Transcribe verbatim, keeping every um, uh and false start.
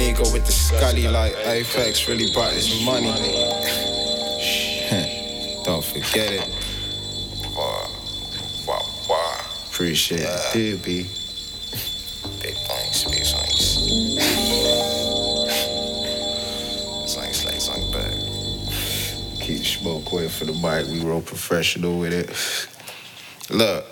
nigga with the scully like Apex, really brought this money. Don't forget it. Wow, wow, wow. Appreciate Yeah. it, dude, B. Big points, big songs. Songs like song back. Keep smoke away from the mic. We roll professional with it. Look,